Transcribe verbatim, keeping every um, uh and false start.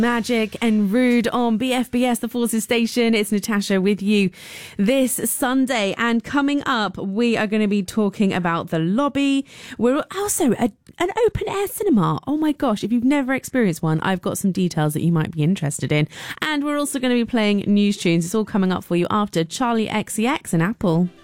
Magic and Rude on B F B S, the Forces Station. It's Natasha with you this Sunday. And coming up, we are going to be talking about The Lobby. We're also a, an open air cinema. Oh my gosh, if you've never experienced one, I've got some details that you might be interested in. And we're also going to be playing news tunes. It's all coming up for you after Charlie X C X and Apple.